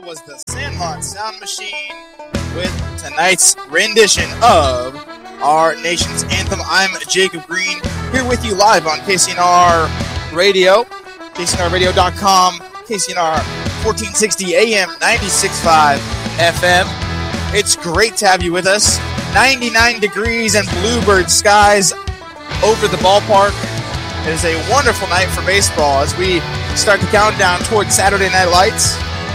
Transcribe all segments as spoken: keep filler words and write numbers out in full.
was the Sandlot Sound Machine with tonight's rendition of our nation's anthem. I'm Jacob Green, here with you live on K C N R Radio, K C N R radio dot com, K C N R fourteen sixty A M, ninety-six point five F M. It's great to have you with us. ninety-nine degrees and bluebird skies over the ballpark. It is a wonderful night for baseball as we start the countdown towards Saturday Night Lights.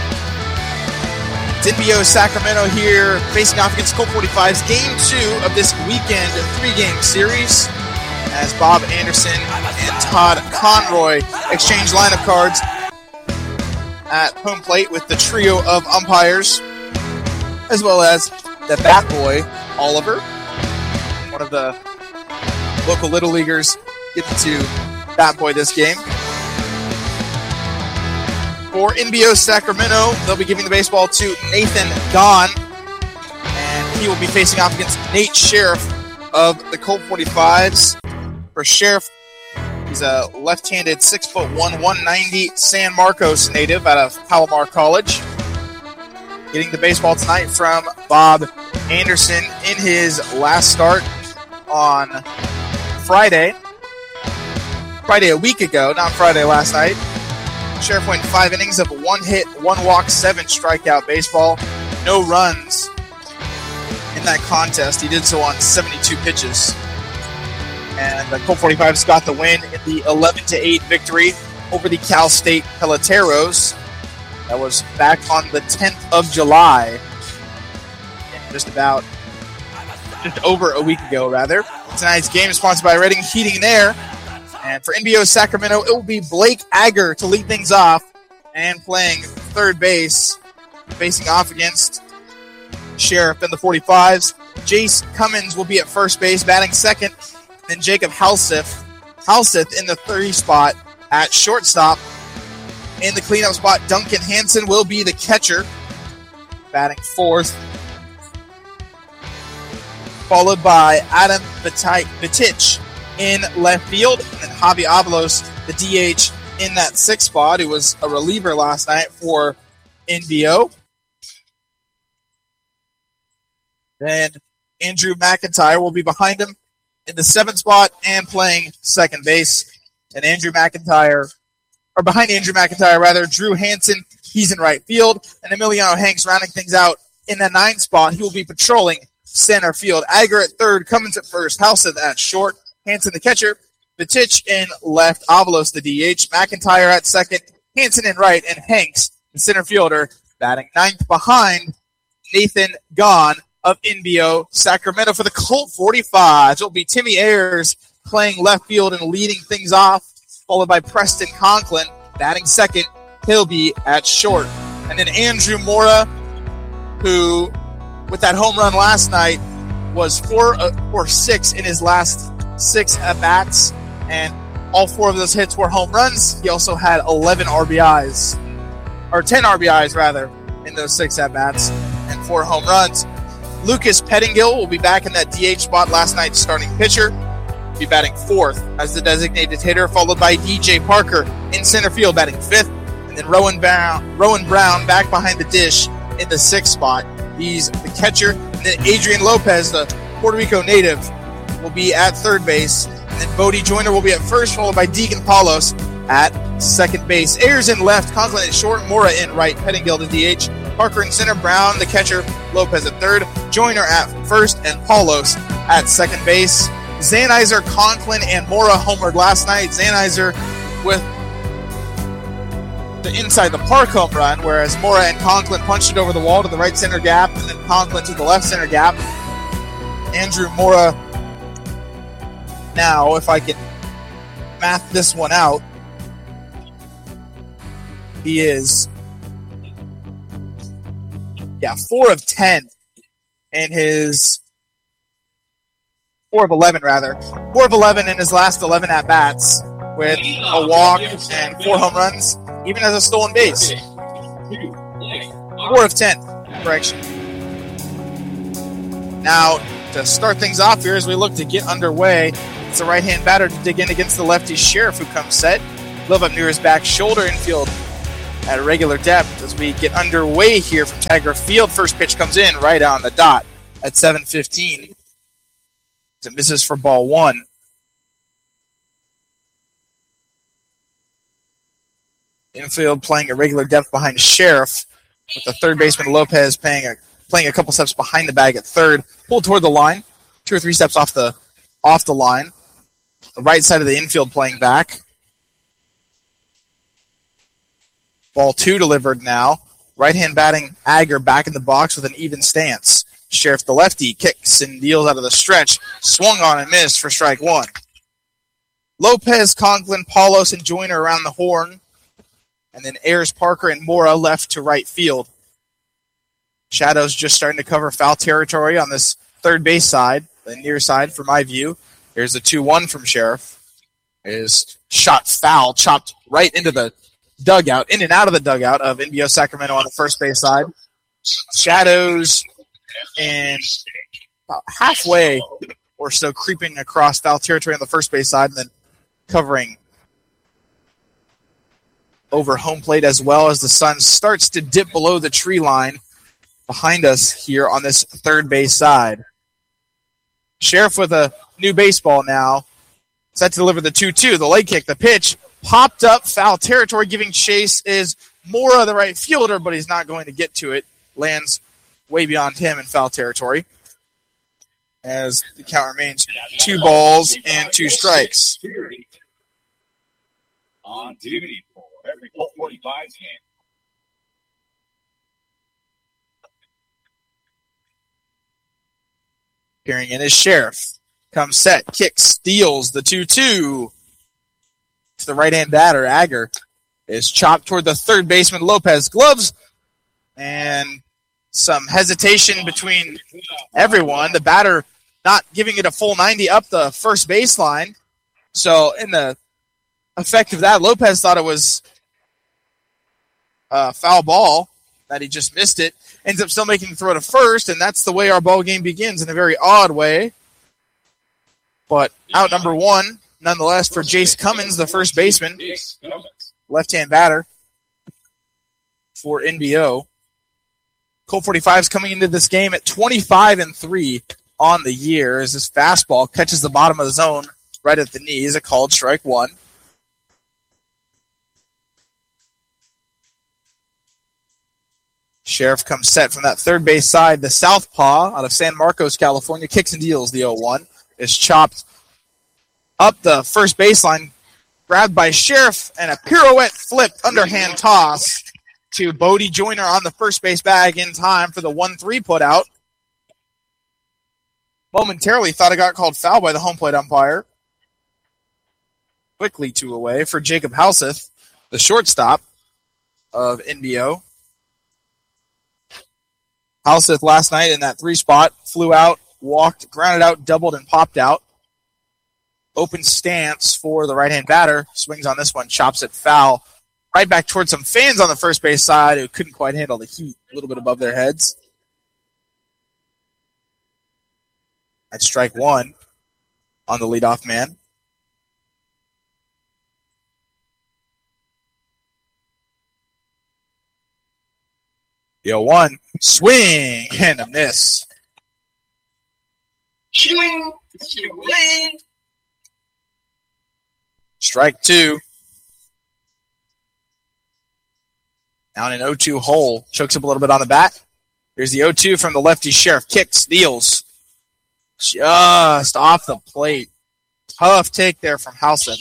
N B O Sacramento here facing off against Colt forty-five's game two of this weekend three-game series as Bob Anderson and Todd Conroy exchange lineup cards at home plate with the trio of umpires, as well as the bat boy, Oliver, one of the local Little Leaguers, getting to bat boy this game. For N B O Sacramento, they'll be giving the baseball to Nathan Gahn, and he will be facing off against Nate Sheriff of the Colt forty-fives. For Sheriff, he's a left-handed six foot one, one ninety San Marcos native out of Palomar College. Getting the baseball tonight from Bob Anderson in his last start on Friday. Friday a week ago, not Friday last night. Sheriff went five innings of one hit, one walk, seven strikeout baseball. No runs in that contest. He did so on seventy-two pitches. And the Colt forty-fives got the win in the eleven to eight victory over the Cal State Peloteros. That was back on the tenth of July. And just about, just over a week ago, rather. Tonight's game is sponsored by Reading Heating and Air. And for N B O Sacramento, it will be Blake Agger to lead things off and playing third base, facing off against Sheriff and the forty-fives. Jace Cummins will be at first base, batting second. Then Jacob Halseth, Halseth in the third spot at shortstop. In the cleanup spot, Duncan Hansen will be the catcher, batting fourth. Followed by Adam Vitich in left field, and then Javi Avalos, the D H, in that sixth spot, who was a reliever last night for N B O. Then Andrew McIntyre will be behind him in the seventh spot and playing second base. And Andrew McIntyre, or behind Andrew McIntyre, rather, Drew Hansen, he's in right field. And Emiliano Hanks rounding things out in the ninth spot. He will be patrolling center field. Agger at third, Cummins at first, Halseth at short, Hansen the catcher, Vitich in left, Avalos the D H, McIntyre at second, Hansen in right, and Hanks, the center fielder, batting ninth behind Nathan Gahn of N B O Sacramento. For the Colt forty-fives, it will be Timmy Ayers playing left field and leading things off, followed by Preston Conklin batting second. He'll be at short. And then Andrew Mora, who, with that home run last night, was four or six in his last six at-bats, and all four of those hits were home runs. He also had eleven R B Is, or ten R B Is, rather, in those six at-bats, and four home runs. Lucas Pettingill will be back in that D H spot, last night's starting pitcher. He'll be batting fourth as the designated hitter, followed by D J Parker in center field, batting fifth, and then Rowan Brown, Rowan Brown back behind the dish in the sixth spot. He's the catcher, and then Adrian Lopez, the Puerto Rico native, will be at third base, and then Bodie Joyner will be at first, followed by Deegan Paulos at second base. Ayers in left, Conklin at short, Mora in right, Pettingill the D H, Parker in center, Brown the catcher, Lopez at third, Joyner at first, and Paulos at second base. Zanizer, Conklin, and Mora homered last night. Zanizer with the inside the park home run, whereas Mora and Conklin punched it over the wall to the right center gap, and then Conklin to the left center gap. Andrew Mora, now, if I can math this one out, he is, yeah, four of ten in his, four of eleven, rather. four of eleven in his last eleven at-bats with a walk and four home runs, even as a stolen base. four of ten, correction. Now, to start things off here as we look to get underway, it's a right-hand batter to dig in against the lefty Sheriff, who comes set. Glove up near his back shoulder, infield at regular depth as we get underway here from Tiger Field. First pitch comes in right on the dot at seven fifteen. It misses for ball one. Infield playing a regular depth behind Sheriff, with the third baseman Lopez playing a, playing a couple steps behind the bag at third. Pulled toward the line, two or three steps off the off the line. The right side of the infield playing back. Ball two delivered now. Right-hand batting Agar back in the box with an even stance. Sheriff, the lefty, kicks and deals out of the stretch. Swung on and missed for strike one. Lopez, Conklin, Paulos, and Joyner around the horn. And then Ayers, Parker, and Mora left to right field. Shadows just starting to cover foul territory on this third base side, the near side for my view. Here's a two one from Sheriff. It is shot foul, chopped right into the dugout, in and out of the dugout of N B O Sacramento on the first base side. Shadows and about halfway or so creeping across foul territory on the first base side and then covering over home plate as well as the sun starts to dip below the tree line behind us here on this third base side. Sheriff with a new baseball now. Set to deliver the two two. The leg kick, the pitch, popped up, foul territory. Giving chase is Mora, the right fielder, but he's not going to get to it. Lands way beyond him in foul territory. As the count remains two balls and two strikes. On duty for every four forty-five game. Peering in is Sheriff. Comes set, kicks, steals the two two. To the right-hand batter, Agar is chopped toward the third baseman, Lopez. Gloves and some hesitation between everyone. The batter not giving it a full ninety up the first baseline. So in the effect of that, Lopez thought it was a foul ball, that he just missed it. Ends up still making the throw to first, and that's the way our ball game begins in a very odd way. But out number one, nonetheless, for Jace Cummins, the first baseman, left-hand batter for N B O. Colt forty-five is coming into this game at twenty-five and three on the year as this fastball catches the bottom of the zone right at the knees. A called strike one. Sheriff comes set from that third base side. The southpaw out of San Marcos, California, kicks and deals the oh one. Is chopped up the first baseline, grabbed by Sheriff, and a pirouette flip underhand toss to Bodie Joyner on the first base bag in time for the one three put out. Momentarily thought it got called foul by the home plate umpire. Quickly two away for Jacob Halseth, the shortstop of N B O. Halseth last night in that three spot flew out, walked, grounded out, doubled, and popped out. Open stance for the right-hand batter. Swings on this one, chops it foul. Right back towards some fans on the first base side who couldn't quite handle the heat. A little bit above their heads. That's strike one on the leadoff man. The oh one, swing, and a miss. Swing, swing. Strike two. Down an oh two hole. Chokes up a little bit on the bat. Here's the oh two from the lefty Sheriff. Kicks, deals. Just off the plate. Tough take there from Halseth.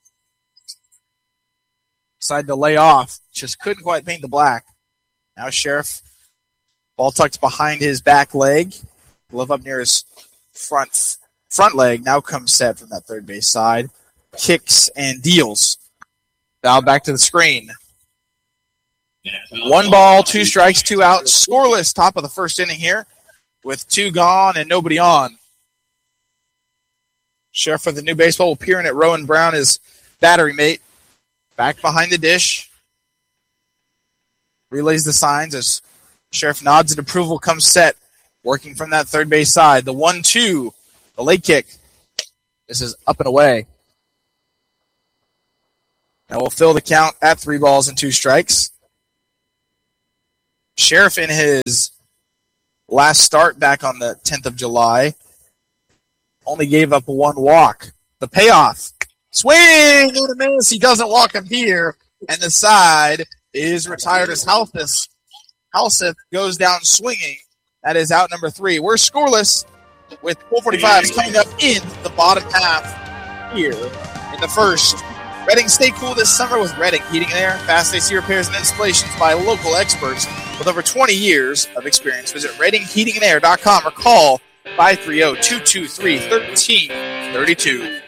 Decided to lay off. Just couldn't quite paint the black. Now Sheriff, ball tucked behind his back leg. Glove up near his front front leg. Now comes set from that third base side. Kicks and deals. Foul back to the screen. One ball, two strikes, two outs. Scoreless top of the first inning here with two gone and nobody on. Sheriff with the new baseball will peer in at Rowan Brown, his battery mate. Back behind the dish. Relays the signs as Sheriff nods in approval, comes set. Working from that third base side. The one two. The leg kick. This is up and away. Now we'll fill the count at three balls and two strikes. Sheriff in his last start back on the tenth of July only gave up one walk. The payoff. Swing and a miss. He doesn't walk him here. And the side is retired as Halseth. Halseth goes down swinging. That is out number three. We're scoreless with four forty-fives coming up in the bottom half here in the first. Reading, stay cool this summer with Reading Heating and Air. Fast A C repairs and installations by local experts with over twenty years of experience. Visit reading heating and air dot com or call five three zero, two two three, one three three two.